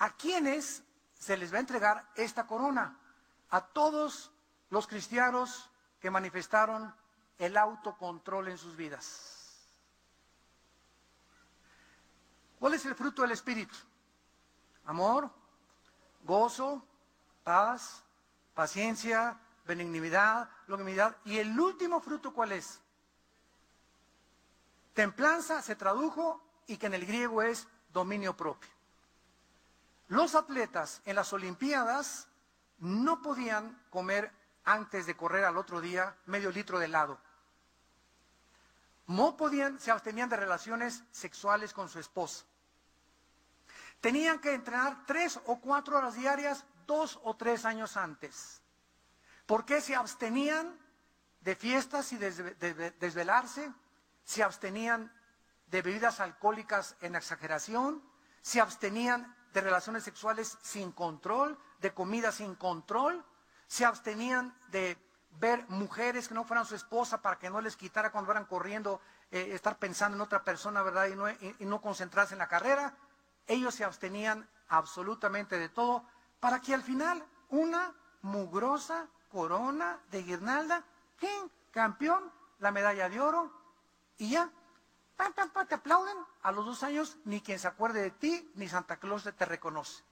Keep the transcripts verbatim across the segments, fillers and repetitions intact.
¿a quiénes se les va a entregar esta corona? A todos los cristianos que manifestaron el autocontrol en sus vidas. ¿Cuál es el fruto del Espíritu? Amor, gozo, paz, paciencia, benignidad, longanimidad. ¿Y el último fruto cuál es? Templanza se tradujo y que en el griego es dominio propio. Los atletas en las Olimpiadas no podían comer antes de correr al otro día medio litro de helado. No podían, se abstenían de relaciones sexuales con su esposa. Tenían que entrenar tres o cuatro horas diarias, dos o tres años antes. ¿Por qué se abstenían de fiestas y de, de, de desvelarse? Se abstenían de bebidas alcohólicas en exageración, se abstenían de relaciones sexuales sin control, de comida sin control, se abstenían de ver mujeres que no fueran su esposa para que no les quitara cuando fueran corriendo, eh, estar pensando en otra persona, ¿verdad? Y no, y, y no concentrarse en la carrera. Ellos se abstenían absolutamente de todo para que al final una mugrosa corona de guirnalda, ¡pim!, campeón, la medalla de oro, y ya, ¡pam, pam, pam!, te aplauden. A los dos años ni quien se acuerde de ti, ni Santa Claus te reconoce.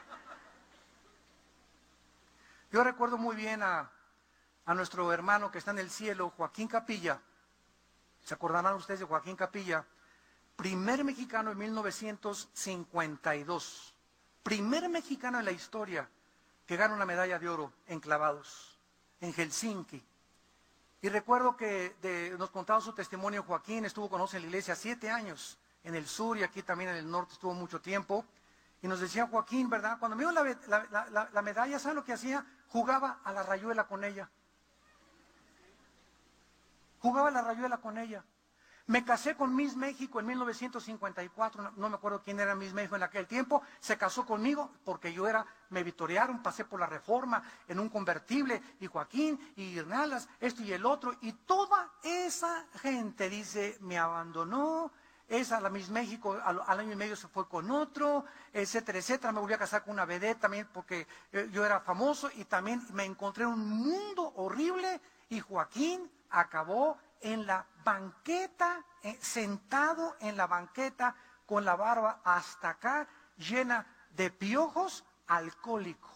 Yo recuerdo muy bien a, a nuestro hermano que está en el cielo, Joaquín Capilla. ¿Se acordarán ustedes de Joaquín Capilla? Primer mexicano en mil novecientos cincuenta y dos. Primer mexicano en la historia que gana una medalla de oro en clavados, en Helsinki. Y recuerdo que de, nos contaba su testimonio Joaquín, estuvo con nosotros en la iglesia siete años, en el sur y aquí también en el norte estuvo mucho tiempo. Y nos decía Joaquín, ¿verdad? Cuando me dio la, la, la, la medalla, ¿sabe lo que hacía? Jugaba a la rayuela con ella. Jugaba a la rayuela con ella. Me casé con Miss México en mil novecientos cincuenta y cuatro, no, no me acuerdo quién era Miss México en aquel tiempo, se casó conmigo porque yo era, me vitorearon, pasé por la Reforma en un convertible, y Joaquín, y Guirnaldas, esto y el otro, y toda esa gente, dice, me abandonó, esa, la Miss México, al, al año y medio se fue con otro, etcétera, etcétera, me volví a casar con una vedette también porque eh, yo era famoso, y también me encontré en un mundo horrible, y Joaquín acabó en la banqueta, eh, sentado en la banqueta con la barba hasta acá, llena de piojos, alcohólico.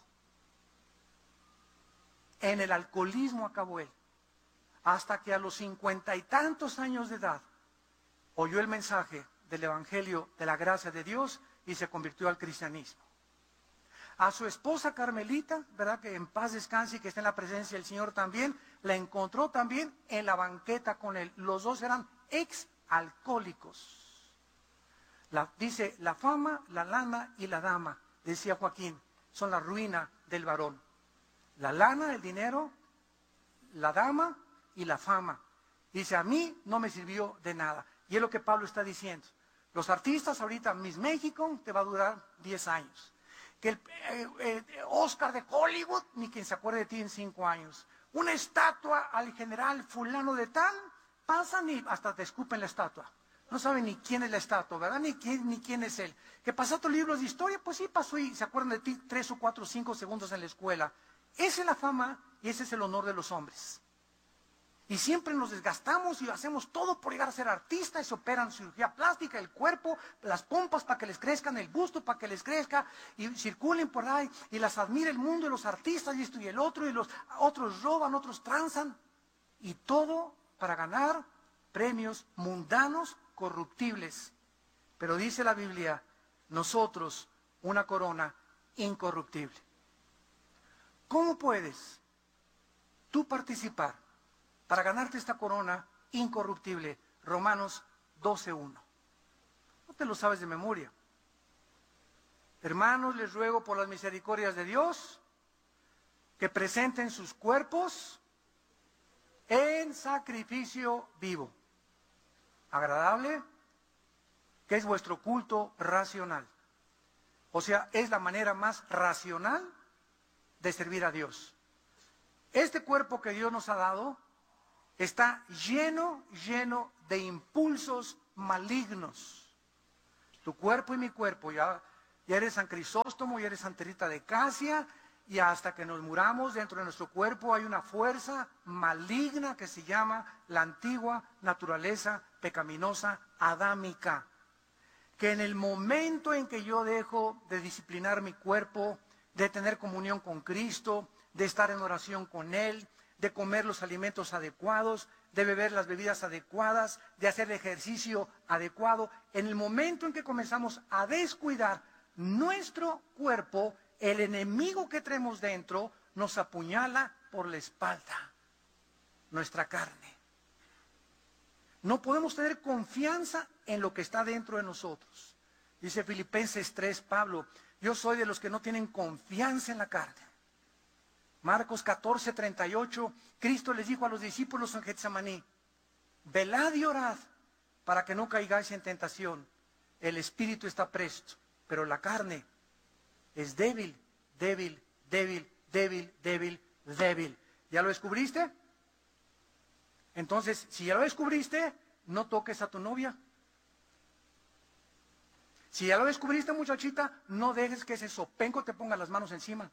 En el alcoholismo acabó él, hasta que a los cincuenta y tantos años de edad oyó el mensaje del Evangelio de la gracia de Dios y se convirtió al cristianismo. A su esposa Carmelita, ¿verdad?, que en paz descanse y que esté en la presencia del Señor también, la encontró también en la banqueta con él. Los dos eran ex alcohólicos. La, dice, la fama, la lana y la dama, decía Joaquín, son la ruina del varón. La lana, el dinero, la dama y la fama. Dice, a mí no me sirvió de nada. Y es lo que Pablo está diciendo. Los artistas ahorita, Miss México, te va a durar diez años. Que el eh, eh, Oscar de Hollywood, ni quien se acuerde de ti en cinco años. Una estatua al general fulano de tal, pasan y hasta te escupen la estatua. No saben ni quién es la estatua, ¿verdad? Ni quién, ni quién es él. ¿Que pasaste libros de historia? Pues sí, pasó y se acuerdan de ti tres o cuatro o cinco segundos en la escuela. Esa es la fama y ese es el honor de los hombres. Y siempre nos desgastamos y hacemos todo por llegar a ser artistas, y se operan cirugía plástica, el cuerpo, las pompas para que les crezcan, el busto para que les crezca, y circulen por ahí, y las admira el mundo, y los artistas, y esto y el otro, y los otros roban, otros transan, y todo para ganar premios mundanos, corruptibles. Pero dice la Biblia, nosotros una corona incorruptible. ¿Cómo puedes tú participar para ganarte esta corona incorruptible? Romanos doce uno. No te lo sabes de memoria. Hermanos, les ruego por las misericordias de Dios que presenten sus cuerpos en sacrificio vivo, agradable, que es vuestro culto racional. O sea, es la manera más racional de servir a Dios. Este cuerpo que Dios nos ha dado está lleno, lleno de impulsos malignos. Tu cuerpo y mi cuerpo, ya ya eres San Crisóstomo, ya eres Santa Rita de Casia, y hasta que nos muramos dentro de nuestro cuerpo hay una fuerza maligna que se llama la antigua naturaleza pecaminosa adámica, que en el momento en que yo dejo de disciplinar mi cuerpo, de tener comunión con Cristo, de estar en oración con Él, de comer los alimentos adecuados, de beber las bebidas adecuadas, de hacer el ejercicio adecuado, en el momento en que comenzamos a descuidar nuestro cuerpo, el enemigo que traemos dentro nos apuñala por la espalda, nuestra carne. No podemos tener confianza en lo que está dentro de nosotros. Dice Filipenses tres, Pablo, yo soy de los que no tienen confianza en la carne. Marcos catorce, treinta y ocho, Cristo les dijo a los discípulos en Getsemaní, velad y orad para que no caigáis en tentación. El espíritu está presto, pero la carne es débil, débil, débil, débil, débil, débil. ¿Ya lo descubriste? Entonces, si ya lo descubriste, no toques a tu novia. Si ya lo descubriste, muchachita, no dejes que ese sopenco te ponga las manos encima.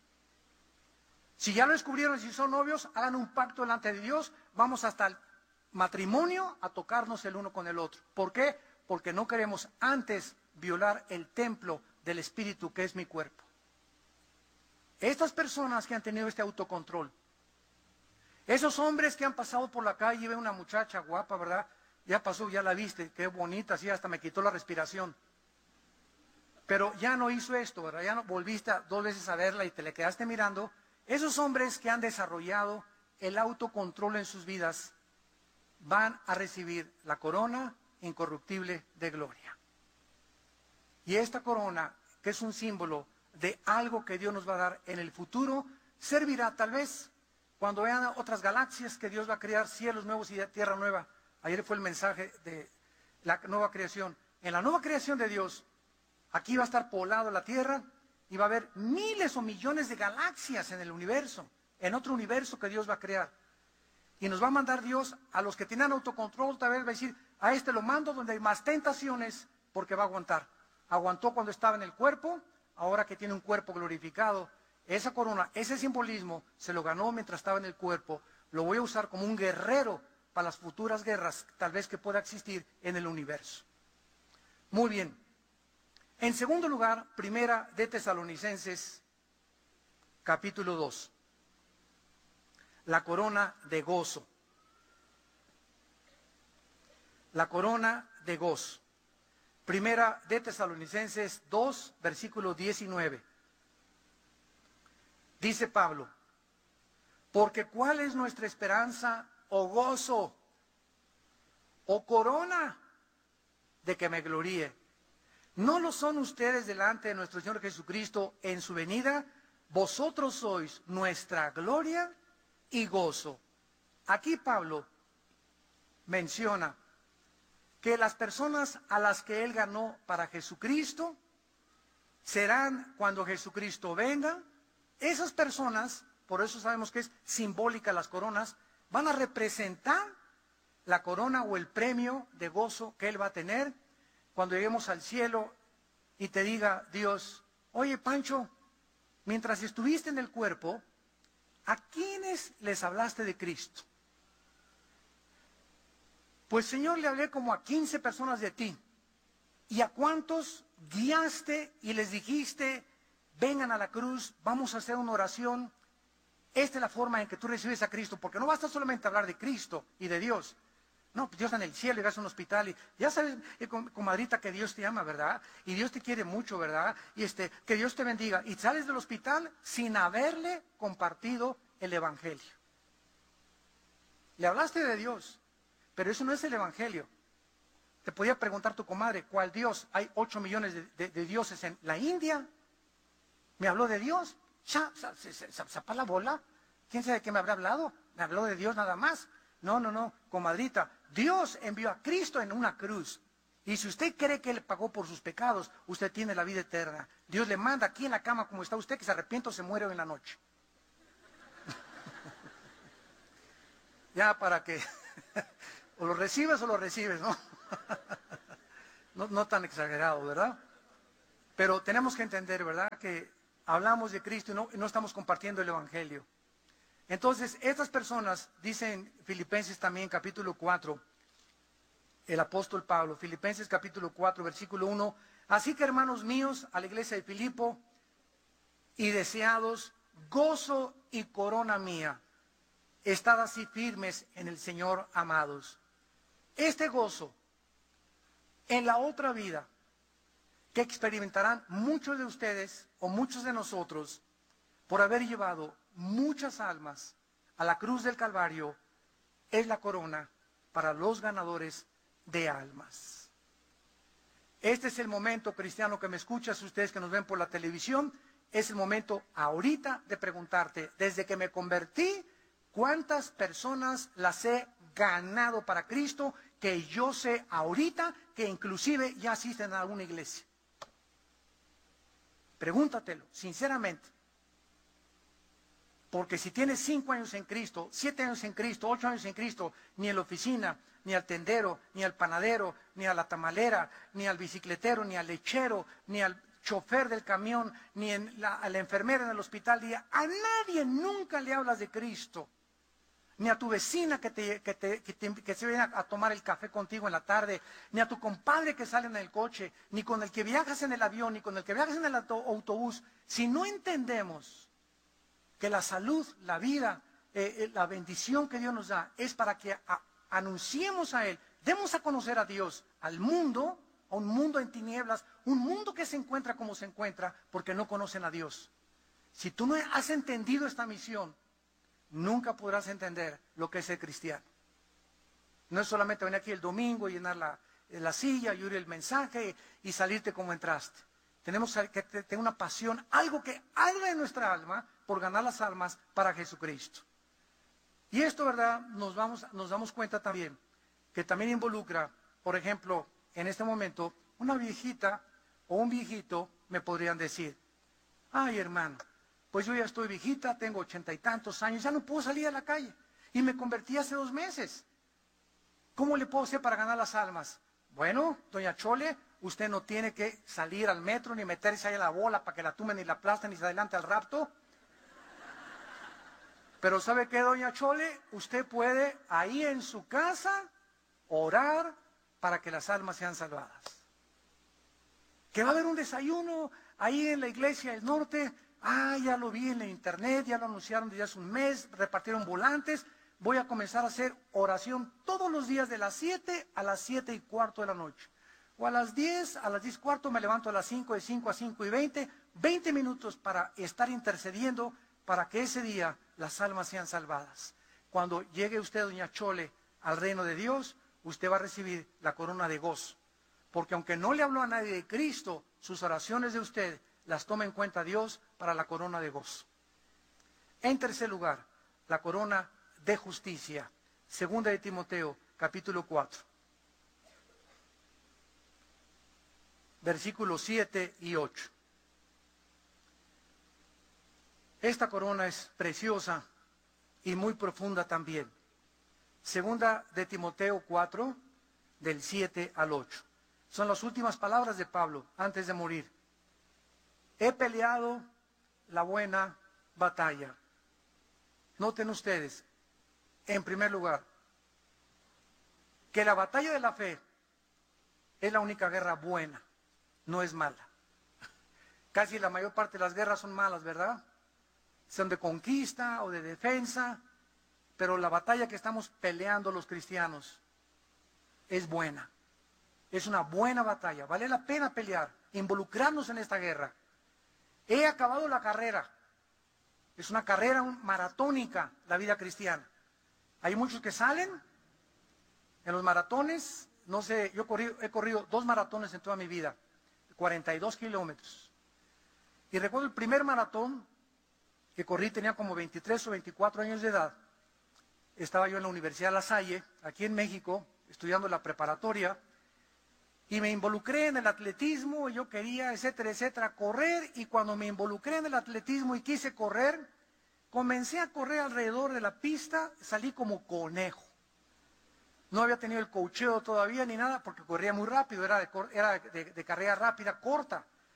Si ya lo descubrieron y si son novios, hagan un pacto delante de Dios. Vamos hasta el matrimonio a tocarnos el uno con el otro. ¿Por qué? Porque no queremos antes violar el templo del espíritu que es mi cuerpo. Estas personas que han tenido este autocontrol, esos hombres que han pasado por la calle y ven una muchacha guapa, ¿verdad? Ya pasó, ya la viste, qué bonita, así hasta me quitó la respiración. Pero ya no hizo esto, ¿verdad? Ya no volviste dos veces a verla y te le quedaste mirando. Esos hombres que han desarrollado el autocontrol en sus vidas van a recibir la corona incorruptible de gloria. Y esta corona, que es un símbolo de algo que Dios nos va a dar en el futuro, servirá tal vez cuando vean otras galaxias que Dios va a crear, cielos nuevos y tierra nueva. Ayer fue el mensaje de la nueva creación. En la nueva creación de Dios, aquí va a estar poblado la tierra y va a haber miles o millones de galaxias en el universo, en otro universo que Dios va a crear. Y nos va a mandar Dios a los que tienen autocontrol, tal vez va a decir, a este lo mando donde hay más tentaciones, porque va a aguantar. Aguantó cuando estaba en el cuerpo, ahora que tiene un cuerpo glorificado, esa corona, ese simbolismo, se lo ganó mientras estaba en el cuerpo, lo voy a usar como un guerrero para las futuras guerras, tal vez que pueda existir en el universo. Muy bien. En segundo lugar, primera de Tesalonicenses, capítulo dos. La corona de gozo. La corona de gozo. Primera de Tesalonicenses dos, versículo diecinueve. Dice Pablo, porque ¿cuál es nuestra esperanza o gozo o corona de que me gloríe? ¿No lo son ustedes delante de nuestro Señor Jesucristo en su venida? Vosotros sois nuestra gloria y gozo. Aquí Pablo menciona que las personas a las que él ganó para Jesucristo serán cuando Jesucristo venga. Esas personas, por eso sabemos que es simbólica las coronas, van a representar la corona o el premio de gozo que él va a tener cuando lleguemos al cielo y te diga Dios, oye Pancho, mientras estuviste en el cuerpo, ¿a quiénes les hablaste de Cristo? Pues Señor, le hablé como a quince personas de ti. ¿Y a cuántos guiaste y les dijiste, vengan a la cruz, vamos a hacer una oración? Esta es la forma en que tú recibes a Cristo, porque no basta solamente hablar de Cristo y de Dios. No, pues Dios está en el cielo, llegas a un hospital y ya sabes, eh, comadrita, que Dios te ama, ¿verdad? Y Dios te quiere mucho, ¿verdad? Y este, que Dios te bendiga. Y sales del hospital sin haberle compartido el Evangelio. Le hablaste de Dios, pero eso no es el Evangelio. Te podía preguntar tu comadre, ¿cuál Dios? Hay ocho millones de, de, de dioses en la India. ¿Me habló de Dios? ¿Ya? ¿Zapa la bola? ¿Quién sabe de qué me habrá hablado? Me habló de Dios nada más. No, no, no, comadrita. Dios envió a Cristo en una cruz. Y si usted cree que Él pagó por sus pecados, usted tiene la vida eterna. Dios le manda aquí en la cama como está usted, que se arrepienta o se muere hoy en la noche. Ya para que o lo recibes o lo recibes, ¿no? No, no tan exagerado, ¿verdad? Pero tenemos que entender, ¿verdad?, que hablamos de Cristo y no, no estamos compartiendo el Evangelio. Entonces, estas personas, dicen Filipenses también, capítulo cuatro, el apóstol Pablo, Filipenses capítulo cuatro, versículo uno, así que hermanos míos, a la iglesia de Filipo, y deseados, gozo y corona mía, estad así firmes en el Señor, amados. Este gozo, en la otra vida, que experimentarán muchos de ustedes, o muchos de nosotros, por haber llevado muchas almas a la cruz del Calvario, es la corona para los ganadores de almas. Este es el momento, cristiano que me escuchas, ustedes que nos ven por la televisión, es el momento ahorita de preguntarte, desde que me convertí, ¿cuántas personas las he ganado para Cristo? Que yo sé ahorita que inclusive ya asisten a alguna iglesia. Pregúntatelo, sinceramente. Porque si tienes cinco años en Cristo, siete años en Cristo, ocho años en Cristo, ni en la oficina, ni al tendero, ni al panadero, ni a la tamalera, ni al bicicletero, ni al lechero, ni al chofer del camión, ni en la, a la enfermera en el hospital, ni a, a nadie nunca le hablas de Cristo. Ni a tu vecina que, te, que, te, que, te, que se viene a, a tomar el café contigo en la tarde, ni a tu compadre que sale en el coche, ni con el que viajas en el avión, ni con el que viajas en el auto, autobús. Si no entendemos que la salud, la vida, eh, eh, la bendición que Dios nos da es para que a, anunciemos a Él, demos a conocer a Dios, al mundo, a un mundo en tinieblas, un mundo que se encuentra como se encuentra porque no conocen a Dios. Si tú no has entendido esta misión, nunca podrás entender lo que es ser cristiano. No es solamente venir aquí el domingo y llenar la, la silla y oír el mensaje y salirte como entraste. Tenemos que tener una pasión, algo que arde en nuestra alma por ganar las almas para Jesucristo. Y esto, ¿verdad? Nos, vamos, nos damos cuenta también que también involucra, por ejemplo, en este momento, una viejita o un viejito me podrían decir, ay hermano, pues yo ya estoy viejita, tengo ochenta y tantos años, ya no puedo salir a la calle. Y me convertí hace dos meses. ¿Cómo le puedo hacer para ganar las almas? Bueno, doña Chole, usted no tiene que salir al metro ni meterse ahí a la bola para que la tumen ni la aplastan ni se adelante al rapto. Pero ¿sabe qué, doña Chole? Usted puede ahí en su casa orar para que las almas sean salvadas. Que va a haber un desayuno ahí en la iglesia del norte. Ah, ya lo vi en la internet, ya lo anunciaron desde hace un mes, repartieron volantes. Voy a comenzar a hacer oración todos los días de las siete a las siete y cuarto de la noche. O a las diez, a las diez y cuarto me levanto a las cinco, de cinco a cinco y veinte, veinte minutos para estar intercediendo para que ese día las almas sean salvadas. Cuando llegue usted, doña Chole, al reino de Dios, usted va a recibir la corona de gozo. Porque aunque no le habló a nadie de Cristo, sus oraciones de usted las toma en cuenta Dios para la corona de gozo. En tercer lugar, la corona de justicia. Segunda de Timoteo, capítulo cuatro. Versículos siete y ocho. Esta corona es preciosa y muy profunda también. Segunda de Timoteo cuatro, del siete al ocho. Son las últimas palabras de Pablo antes de morir. He peleado la buena batalla. Noten ustedes, en primer lugar, que la batalla de la fe es la única guerra buena, no es mala. Casi la mayor parte de las guerras son malas, ¿verdad? Son de conquista o de defensa, pero la batalla que estamos peleando los cristianos es buena. Es una buena batalla, vale la pena pelear, involucrarnos en esta guerra. He acabado la carrera. Es una carrera maratónica la vida cristiana. Hay muchos que salen en los maratones, no sé, yo he corrido, he corrido dos maratones en toda mi vida, cuarenta y dos kilómetros. Y recuerdo el primer maratón que corrí, tenía como veintitrés o veinticuatro años de edad. Estaba yo en la Universidad La Salle, aquí en México, estudiando la preparatoria, y me involucré en el atletismo, y yo quería, etcétera, etcétera, correr, y cuando me involucré en el atletismo y quise correr, comencé a correr alrededor de la pista, salí como conejo. No había tenido el coacheo todavía ni nada, porque corría muy rápido, era de, era de, de carrera rápida, corta.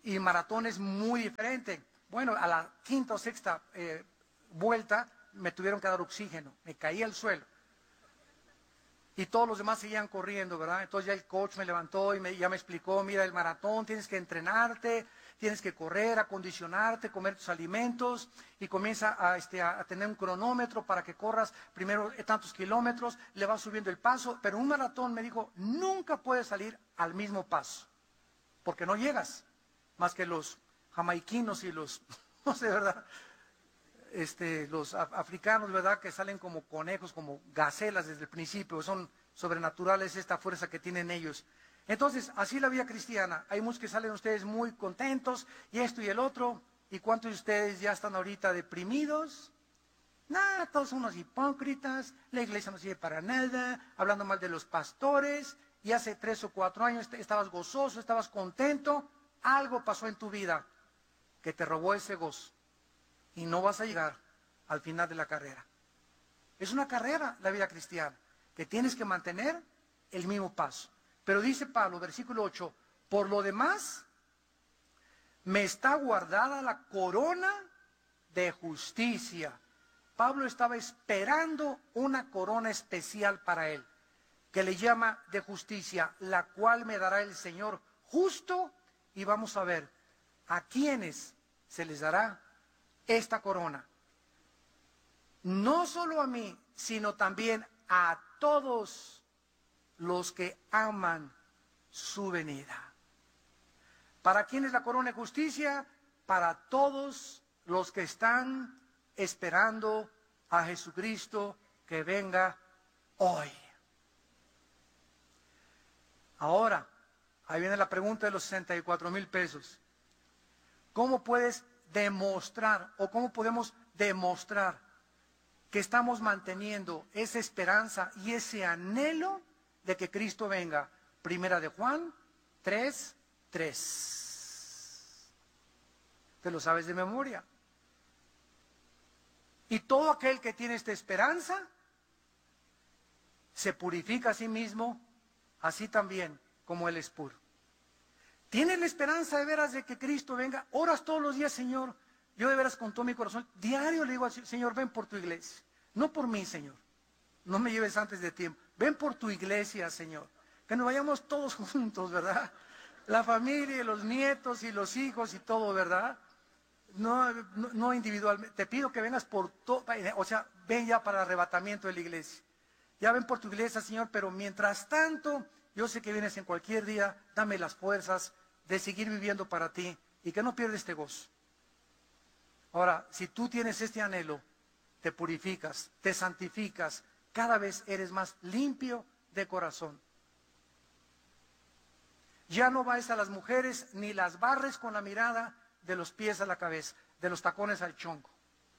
y maratón es muy diferente. Bueno, a la quinta o sexta eh, vuelta me tuvieron que dar oxígeno, me caí al suelo. Y todos los demás seguían corriendo, ¿verdad? Entonces ya el coach me levantó y me, ya me explicó, mira, el maratón, tienes que entrenarte, tienes que correr, acondicionarte, comer tus alimentos, y comienza a, este, a, a tener un cronómetro para que corras primero tantos kilómetros, le vas subiendo el paso, pero un maratón, me dijo, nunca puedes salir al mismo paso, porque no llegas, más que los jamaiquinos y los, no sé, ¿verdad? Este, los africanos, ¿verdad? Que salen como conejos, como gacelas desde el principio, son sobrenaturales esta fuerza que tienen ellos. Entonces, así la vida cristiana, hay muchos que salen ustedes muy contentos, y esto y el otro, ¿y cuántos de ustedes ya están ahorita deprimidos? Nada, todos son unos hipócritas, la iglesia no sirve para nada, hablando mal de los pastores, y hace tres o cuatro años estabas gozoso, estabas contento, algo pasó en tu vida que te robó ese gozo. Y no vas a llegar al final de la carrera. Es una carrera la vida cristiana, que tienes que mantener el mismo paso. Pero dice Pablo, versículo ocho, por lo demás, me está guardada la corona de justicia. Pablo estaba esperando una corona especial para él, que le llama de justicia, la cual me dará el Señor justo, y vamos a ver a quiénes se les dará esta corona. No solo a mí, sino también a todos los que aman su venida. ¿Para quién es la corona de justicia? Para todos los que están esperando a Jesucristo que venga hoy. Ahora, ahí viene la pregunta de los sesenta y cuatro mil pesos. ¿Cómo puedes demostrar, o cómo podemos demostrar que estamos manteniendo esa esperanza y ese anhelo de que Cristo venga? Primera de Juan tres, tres. Te lo sabes de memoria. Y todo aquel que tiene esta esperanza se purifica a sí mismo, así también como Él es puro. ¿Tienes la esperanza de veras de que Cristo venga? Oras todos los días, Señor. Yo de veras con todo mi corazón, diario le digo al Señor, ven por tu iglesia. No por mí, Señor. No me lleves antes de tiempo. Ven por tu iglesia, Señor. Que nos vayamos todos juntos, ¿verdad? La familia, los nietos y los hijos y todo, ¿verdad? No, no, no individualmente. Te pido que vengas por todo, o sea, ven ya para el arrebatamiento de la iglesia. Ya ven por tu iglesia, Señor, pero mientras tanto, yo sé que vienes en cualquier día, dame las fuerzas de seguir viviendo para ti y que no pierdas este gozo. Ahora, si tú tienes este anhelo, te purificas, te santificas, cada vez eres más limpio de corazón. Ya no vas a las mujeres ni las barres con la mirada de los pies a la cabeza, de los tacones al chonco.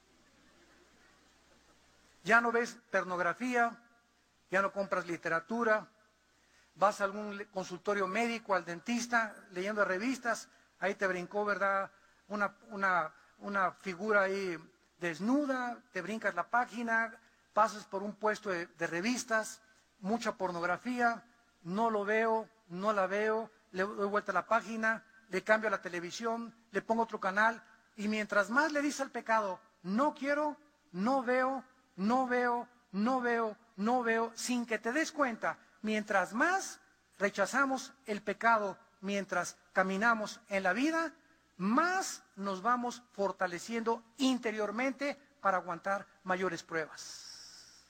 Ya no ves pornografía, ya no compras literatura, vas a algún consultorio médico, al dentista, leyendo revistas, ahí te brincó, ¿verdad? Una, una, una figura ahí desnuda, te brincas la página, pasas por un puesto de, de revistas, mucha pornografía, no lo veo, no la veo, le doy vuelta a la página, le cambio a la televisión, le pongo otro canal, y mientras más le dice al pecado, no quiero, no veo, no veo, no veo, no veo, sin que te des cuenta, mientras más rechazamos el pecado, mientras caminamos en la vida, más nos vamos fortaleciendo interiormente para aguantar mayores pruebas.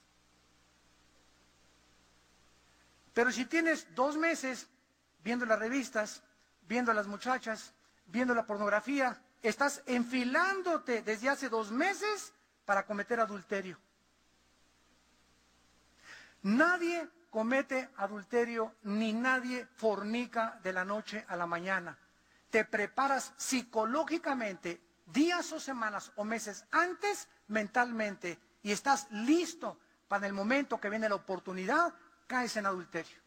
Pero si tienes dos meses viendo las revistas, viendo a las muchachas, viendo la pornografía, estás enfilándote desde hace dos meses para cometer adulterio. Nadie comete adulterio ni nadie fornica de la noche a la mañana. Te preparas psicológicamente días o semanas o meses antes mentalmente y estás listo para el momento que viene la oportunidad, caes en adulterio.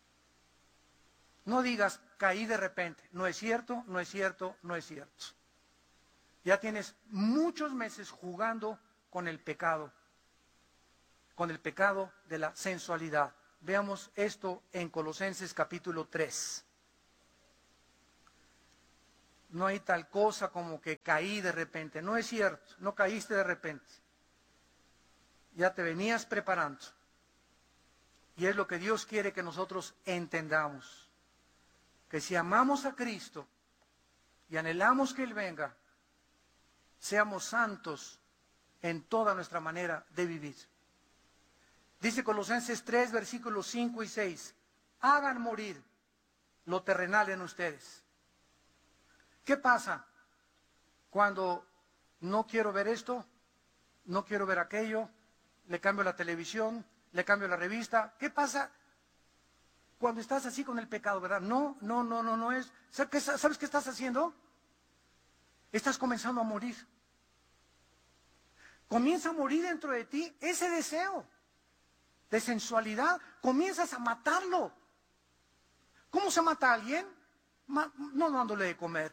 No digas, caí de repente. No es cierto, no es cierto, no es cierto. Ya tienes muchos meses jugando con el pecado, con el pecado de la sensualidad. Veamos esto en Colosenses capítulo tres. No hay tal cosa como que caí de repente. No es cierto, no caíste de repente. Ya te venías preparando. Y es lo que Dios quiere que nosotros entendamos. Que si amamos a Cristo y anhelamos que Él venga, seamos santos en toda nuestra manera de vivir. Dice Colosenses tres, versículos cinco y seis. Hagan morir lo terrenal en ustedes. ¿Qué pasa cuando no quiero ver esto, no quiero ver aquello, le cambio la televisión, le cambio la revista? ¿Qué pasa cuando estás así con el pecado, verdad? No, no, no, no, no es. ¿Sabes qué estás haciendo? Estás comenzando a morir. Comienza a morir dentro de ti ese deseo de sensualidad. Comienzas a matarlo. ¿Cómo se mata a alguien? Ma- no dándole de comer.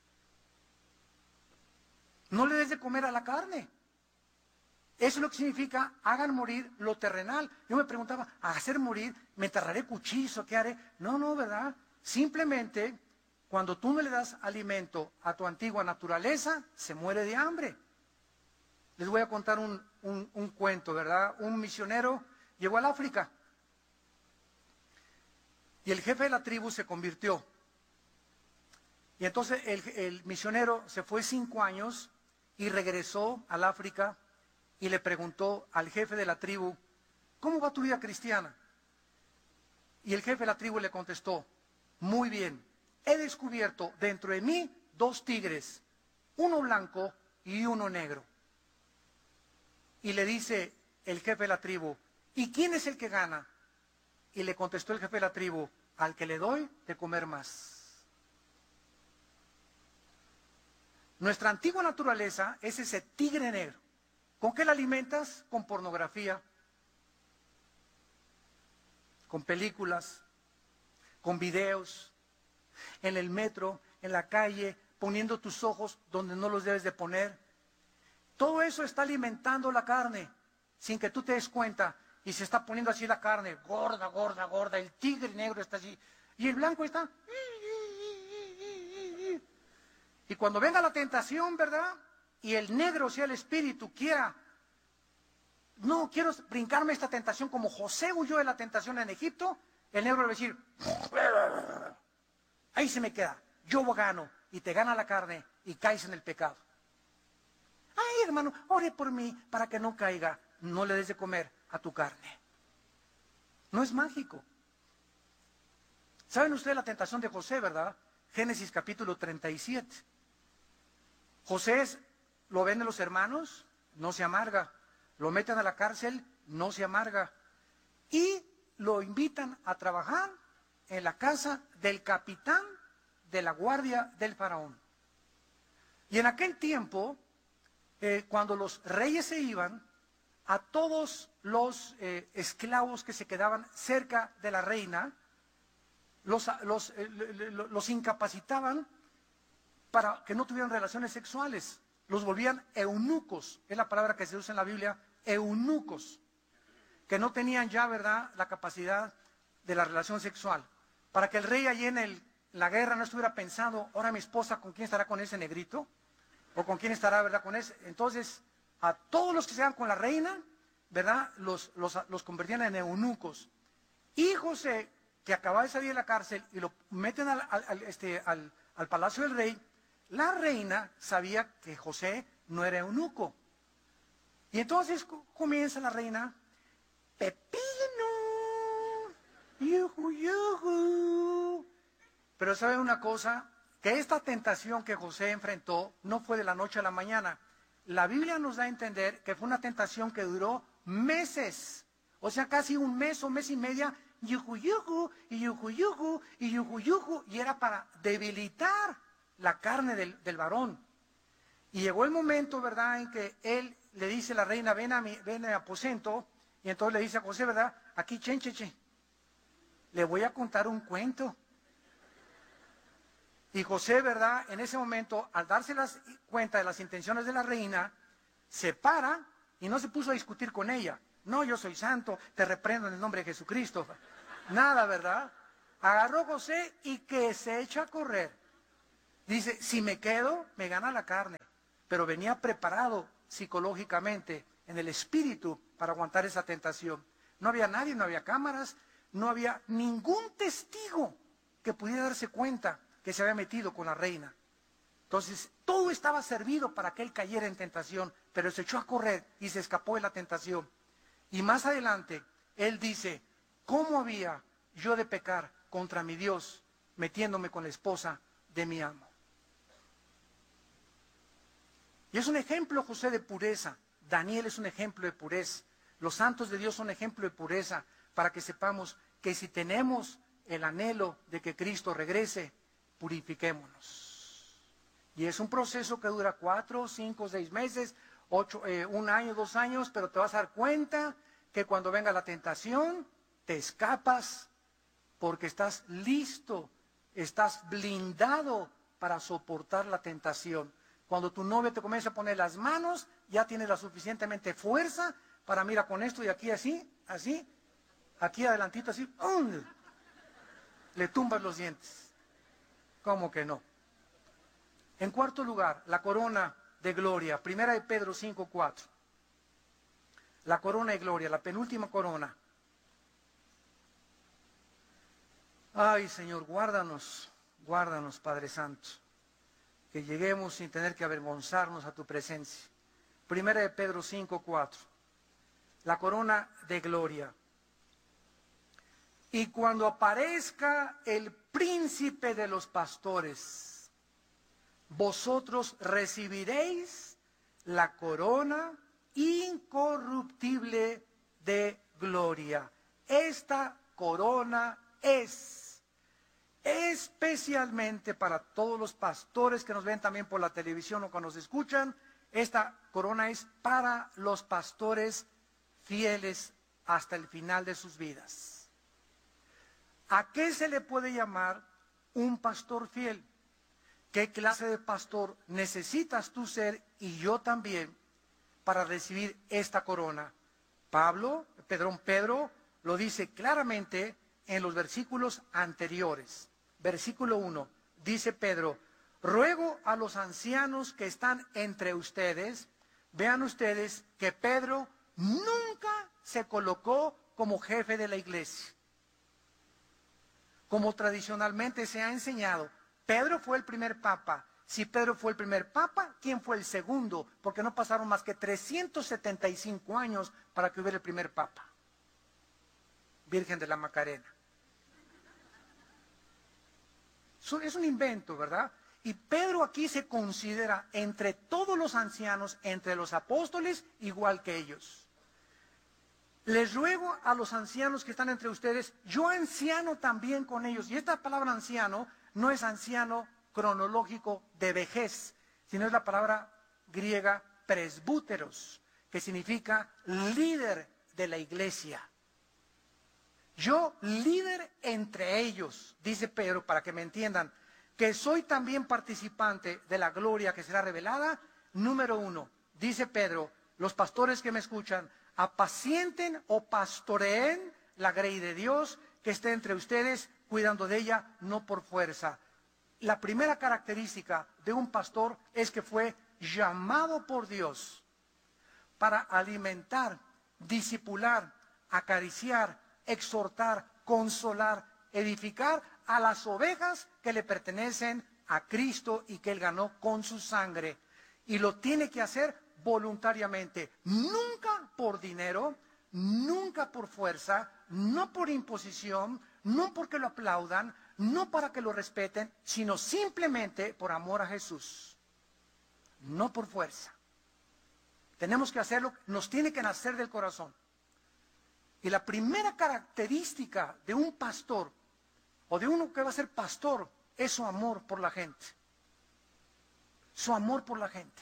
No le des de comer a la carne. Eso es lo que significa, hagan morir lo terrenal. Yo me preguntaba, ¿a hacer morir? ¿Me enterraré cuchillo? ¿Qué haré? No, no, ¿verdad? Simplemente, cuando tú no le das alimento a tu antigua naturaleza, se muere de hambre. Les voy a contar un, un, un cuento, ¿verdad? Un misionero llegó al África. Y el jefe de la tribu se convirtió. Y entonces el, el misionero se fue cinco años y regresó al África y le preguntó al jefe de la tribu, ¿cómo va tu vida cristiana? Y el jefe de la tribu le contestó, muy bien, he descubierto dentro de mí dos tigres, uno blanco y uno negro. Y le dice el jefe de la tribu, ¿y quién es el que gana? Y le contestó el jefe de la tribu, al que le doy de comer más. Nuestra antigua naturaleza es ese tigre negro. ¿Con qué la alimentas? Con pornografía, con películas, con videos, en el metro, en la calle, poniendo tus ojos donde no los debes de poner. Todo eso está alimentando la carne, sin que tú te des cuenta, y se está poniendo así la carne, gorda, gorda, gorda, el tigre negro está así, y el blanco está... Y cuando venga la tentación, ¿verdad? Y el negro, sea el espíritu, quiera, no, quiero brincarme esta tentación como José huyó de la tentación en Egipto, el negro le va a decir, ahí se me queda, yo gano, y te gana la carne y caes en el pecado. Ay, hermano, ore por mí para que no caiga. No le des de comer a tu carne. No es mágico. ¿Saben ustedes la tentación de José, verdad? Génesis capítulo treinta y siete. José es, lo ven los hermanos, no se amarga. Lo meten a la cárcel, no se amarga. Y lo invitan a trabajar en la casa del capitán de la guardia del faraón. Y en aquel tiempo, eh, cuando los reyes se iban, a todos los eh, esclavos que se quedaban cerca de la reina, los, los, eh, los incapacitaban para que no tuvieran relaciones sexuales. Los volvían eunucos, es la palabra que se usa en la Biblia, eunucos, que no tenían ya, ¿verdad?, la capacidad de la relación sexual. Para que el rey allí en el, la guerra no estuviera pensando, ahora mi esposa, ¿con quién estará con ese negrito? ¿O con quién estará, verdad, con ese? Entonces, a todos los que se quedaban con la reina, ¿verdad?, los, los, los convertían en eunucos. Y José, que acababa de salir de la cárcel y lo meten al, al, al, este, al, al palacio del rey, la reina sabía que José no era eunuco. Y entonces comienza la reina, Pepino, yuju, yuju. Pero ¿sabe una cosa? Que esta tentación que José enfrentó no fue de la noche a la mañana. La Biblia nos da a entender que fue una tentación que duró meses. O sea, casi un mes o mes y media, yuju, yuju, y yuju, yuju, y yuju, yuju, y era para debilitar la carne del, del varón. Y llegó el momento, ¿verdad?, en que él le dice a la reina, ven a mi, ven a mi aposento, y entonces le dice a José, ¿verdad?, aquí, chencheche, le voy a contar un cuento. Y José, ¿verdad?, en ese momento, al darse las, cuenta de las intenciones de la reina, se para y no se puso a discutir con ella. No, yo soy santo, te reprendo en el nombre de Jesucristo. Nada, ¿verdad? Agarró a José y que se echa a correr. Dice, si me quedo, me gana la carne. Pero venía preparado psicológicamente, en el espíritu, para aguantar esa tentación. No había nadie, no había cámaras, no había ningún testigo que pudiera darse cuenta que se había metido con la reina. Entonces, todo estaba servido para que él cayera en tentación, pero se echó a correr y se escapó de la tentación. Y más adelante, él dice, ¿cómo había yo de pecar contra mi Dios metiéndome con la esposa de mi amo? Y es un ejemplo, José, de pureza. Daniel es un ejemplo de pureza. Los santos de Dios son ejemplo de pureza, para que sepamos que si tenemos el anhelo de que Cristo regrese, purifiquémonos. Y es un proceso que dura cuatro, cinco, seis meses, ocho, eh, un año, dos años, pero te vas a dar cuenta que cuando venga la tentación, te escapas, porque estás listo, estás blindado para soportar la tentación. Cuando tu novia te comienza a poner las manos, ya tienes la suficientemente fuerza para, mira, con esto y aquí así, así, aquí adelantito así, ¡um! Le tumbas los dientes. ¿Cómo que no? En cuarto lugar, la corona de gloria. Primera de Pedro cinco, cuatro. La corona de gloria, la penúltima corona. Ay, Señor, guárdanos, guárdanos, Padre Santo, que lleguemos sin tener que avergonzarnos a tu presencia. Primera de Pedro cinco, cuatro. La corona de gloria. Y cuando aparezca el príncipe de los pastores, vosotros recibiréis la corona incorruptible de gloria. Esta corona es especialmente para todos los pastores que nos ven también por la televisión o que nos escuchan. Esta corona es para los pastores fieles hasta el final de sus vidas. ¿A qué se le puede llamar un pastor fiel? ¿Qué clase de pastor necesitas tú ser y yo también para recibir esta corona? Pablo, Pedro, Pedro lo dice claramente en los versículos anteriores. Versículo uno, dice Pedro, ruego a los ancianos que están entre ustedes, vean ustedes que Pedro nunca se colocó como jefe de la iglesia. Como tradicionalmente se ha enseñado, Pedro fue el primer papa. Si Pedro fue el primer papa, ¿quién fue el segundo? Porque no pasaron más que trescientos setenta y cinco años para que hubiera el primer papa. Virgen de la Macarena. Es un invento, ¿verdad? Y Pedro aquí se considera entre todos los ancianos, entre los apóstoles, igual que ellos. Les ruego a los ancianos que están entre ustedes, yo anciano también con ellos. Y esta palabra anciano no es anciano cronológico de vejez, sino es la palabra griega presbúteros, que significa líder de la iglesia. Yo líder entre ellos, dice Pedro, para que me entiendan, que soy también participante de la gloria que será revelada. Número uno, dice Pedro, los pastores que me escuchan, apacienten o pastoreen la grey de Dios que esté entre ustedes, cuidando de ella, no por fuerza. La primera característica de un pastor es que fue llamado por Dios para alimentar, discipular, acariciar, exhortar, consolar, edificar a las ovejas que le pertenecen a Cristo y que Él ganó con su sangre. Y lo tiene que hacer voluntariamente, nunca por dinero, nunca por fuerza, no por imposición, no porque lo aplaudan, no para que lo respeten, sino simplemente por amor a Jesús, no por fuerza. Tenemos que hacerlo, nos tiene que nacer del corazón. Y la primera característica de un pastor, o de uno que va a ser pastor, es su amor por la gente. Su amor por la gente.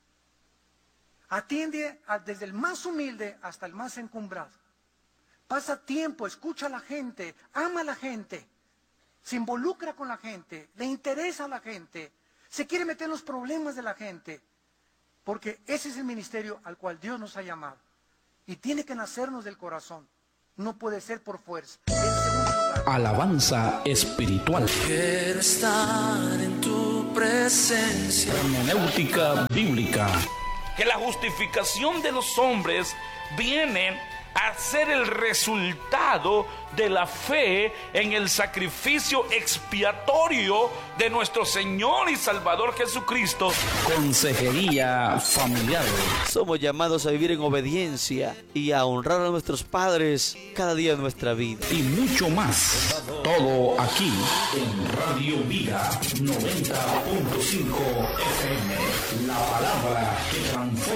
Atiende a, desde el más humilde hasta el más encumbrado. Pasa tiempo, escucha a la gente, ama a la gente, se involucra con la gente, le interesa a la gente, se quiere meter en los problemas de la gente, porque ese es el ministerio al cual Dios nos ha llamado. Y tiene que nacernos del corazón, no puede ser por fuerza. En segundo lugar, alabanza espiritual. Quiero estar en tu presencia. Hermenéutica bíblica. Que la justificación de los hombres viene a ser el resultado de la fe en el sacrificio expiatorio de nuestro Señor y Salvador Jesucristo. Consejería familiar. Somos llamados a vivir en obediencia y a honrar a nuestros padres cada día de nuestra vida. Y mucho más. Todo aquí en Radio Vida noventa punto cinco F M. La palabra que transforma.